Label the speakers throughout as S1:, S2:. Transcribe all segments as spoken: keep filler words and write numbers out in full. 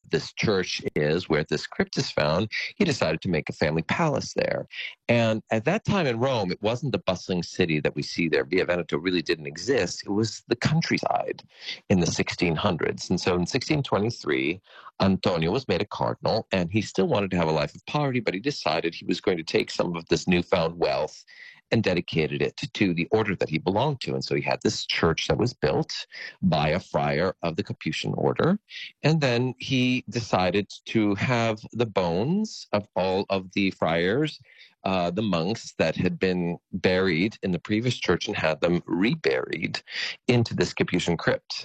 S1: this church is, where this crypt is found, he decided to make a family palace there. And at that time in Rome, it wasn't the bustling city that we see there. Via Veneto really didn't exist. It was the countryside in the sixteen hundreds. And so in sixteen twenty-three, Antonio was made a cardinal, and he still wanted to have a life of poverty, but he decided he was going to take some of this newfound wealth and dedicated it to the order that he belonged to. And so he had this church that was built by a friar of the Capuchin order. And then he decided to have the bones of all of the friars, uh, the monks that had been buried in the previous church, and had them reburied into this Capuchin crypt.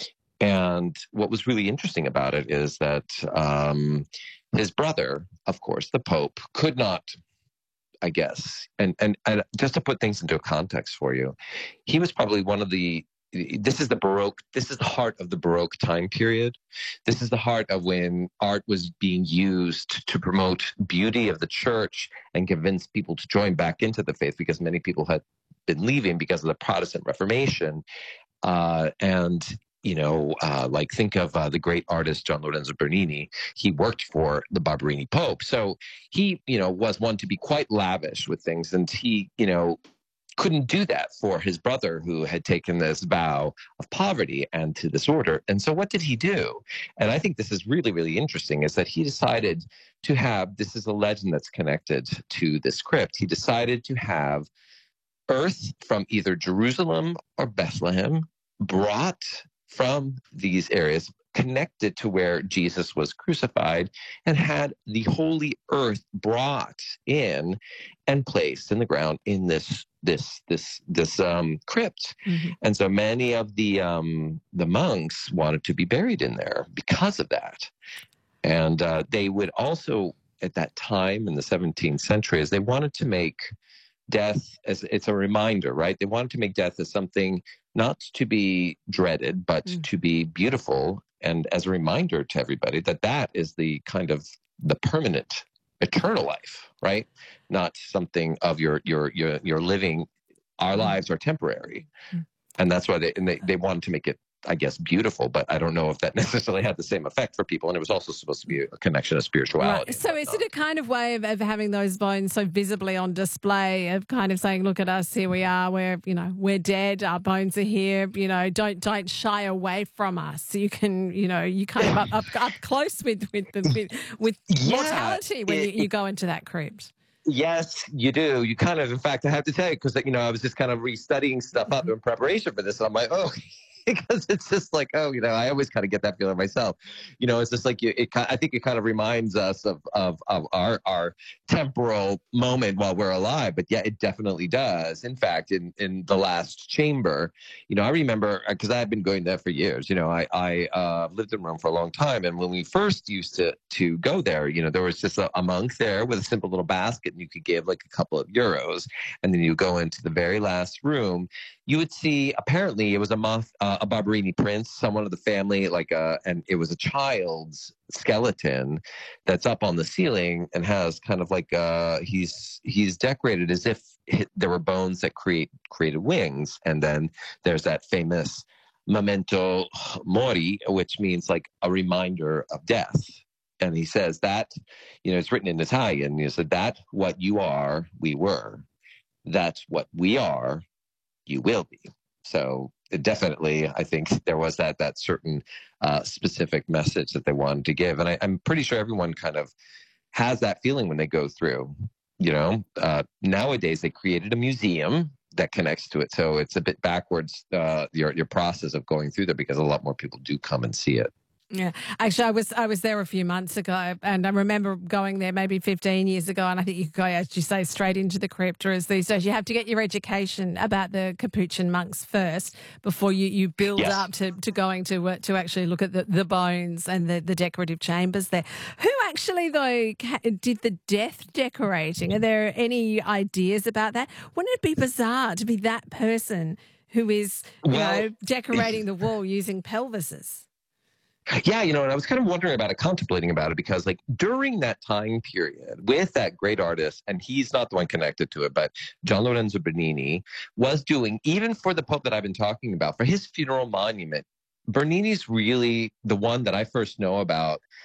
S1: And what was really interesting about it is that um, his brother, of course, the Pope, could not, I guess, and, and and just to put things into a context for you, he was probably one of the, this is the Baroque, this is the heart of the Baroque time period. This is the heart of when art was being used to promote beauty of the church and convince people to join back into the faith, because many people had been leaving because of the Protestant Reformation. Uh, and You know, uh, like think of uh, the great artist Gian Lorenzo Bernini. He worked for the Barberini Pope. So he, you know, was one to be quite lavish with things. And he, you know, couldn't do that for his brother, who had taken this vow of poverty and to this order. And so what did he do? And I think this is really, really interesting, is that he decided to have, this is a legend that's connected to this crypt. He decided to have earth from either Jerusalem or Bethlehem brought from these areas, connected to where Jesus was crucified, and had the holy earth brought in and placed in the ground in this this this this um, crypt. Mm-hmm. And so many of the um, the monks wanted to be buried in there because of that. And uh, they would also, at that time in the seventeenth century, as they wanted to make death as, it's a reminder, right? They wanted to make death as something not to be dreaded, but mm. to be beautiful, and as a reminder to everybody that that is the kind of the permanent, eternal life, right? Not something of your your your your living. Our mm. lives are temporary, mm. and that's why they and they, they wanted to make it, I guess, beautiful, but I don't know if that necessarily had the same effect for people. And it was also supposed to be a connection of spirituality.
S2: Right. So is it a kind of way of, of having those bones so visibly on display, of kind of saying, look at us, here we are, we're, you know, we're dead, our bones are here, you know, don't don't shy away from us. So you can, you know, you kind of up, up, up close with with, the, with, with yeah, mortality when it, you, you go into that crypt.
S1: Yes, you do. You kind of, in fact, I have to tell you, because, you know, I was just kind of restudying stuff up in preparation for this. And I'm like, oh, because it's just like, oh, you know, I always kind of get that feeling myself. You know, it's just like, you, it, I think it kind of reminds us of, of, of our, our temporal moment while we're alive. But yeah, it definitely does. In fact, in, in the last chamber, you know, I remember, because I've been going there for years, you know, I, I uh, lived in Rome for a long time. And when we first used to, to go there, you know, there was just a, a monk there with a simple little basket, and you could give like a couple of euros. And then you go into the very last room. You would see, apparently, it was a month, uh, a Barberini prince, someone of the family, like a, and it was a child's skeleton that's up on the ceiling and has kind of like uh he's he's decorated as if there were bones that create created wings. And then there's that famous memento mori, which means like a reminder of death. And he says that, you know, it's written in Italian. He said, that what you are, we were. That's what we are, you will be. So definitely, I think there was that that certain uh, specific message that they wanted to give. And I, I'm pretty sure everyone kind of has that feeling when they go through. You know, uh, nowadays they created a museum that connects to it. So it's a bit backwards, uh, your your process of going through there, because a lot more people do come and see it.
S2: Yeah, actually, I was I was there a few months ago, and I remember going there maybe fifteen years ago, and I think you could go, as you say, straight into the crypt. Or as these days, you have to get your education about the Capuchin monks first before you, you build yes. up to, to going to uh, to actually look at the, the bones and the, the decorative chambers there. Who actually, though, did the death decorating? Are there any ideas about that? Wouldn't it be bizarre to be that person who is, you well, know, decorating the wall using pelvises?
S1: Yeah, you know, and I was kind of wondering about it, contemplating about it, because like during that time period with that great artist, and he's not the one connected to it, but Gian Lorenzo Bernini was doing, even for the Pope that I've been talking about, for his funeral monument, Bernini's really the one that I first know about